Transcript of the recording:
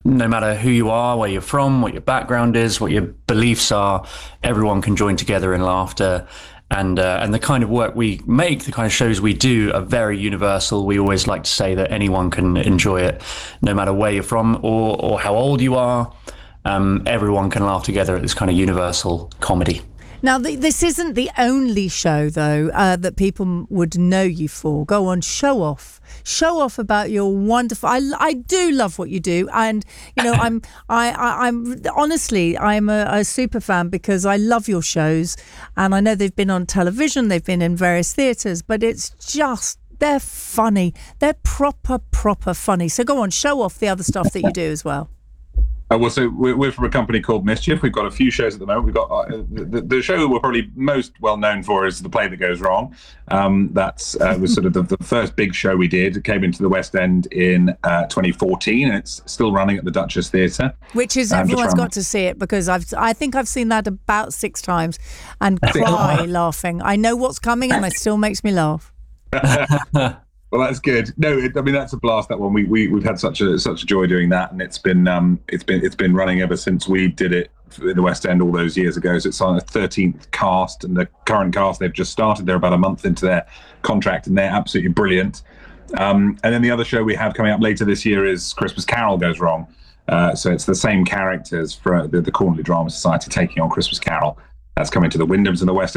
no matter who you are, where you're from, what your background is, what your beliefs are, everyone can join together in laughter. And the kind of work we make, the kind of shows we do, are very universal. We always like to say that anyone can enjoy it, no matter where you're from or how old you are. Everyone can laugh together at this kind of universal comedy. Now, this isn't the only show, though, that people would know you for. Go on, show off. Show off about your wonderful. I do love what you do, and you know, I'm honestly, I'm a super fan because I love your shows, and I know they've been on television, they've been in various theatres, but it's just they're funny. They're proper funny. So go on, show off the other stuff that you do as well. Well, so we're from a company called Mischief. We've got a few shows at the moment. We've got the show that we're probably most well known for is The Play That Goes Wrong. That's was sort of the first big show we did. It came into the West End in 2014, and it's still running at the Duchess Theatre. Which is everyone's got to see it because I think I've seen that about 6 times and cry laughing. I know what's coming, and it still makes me laugh. Well, that's good. No, I mean that's a blast. That one we've had such a joy doing that, and it's been running ever since we did it in the West End all those years ago. So it's on a 13th cast, and the current cast they've just started. They're about a month into their contract, and they're absolutely brilliant. And then the other show we have coming up later this year is Christmas Carol Goes Wrong. So it's the same characters for the Cornley Drama Society taking on Christmas Carol. That's coming to the Wyndhams in the West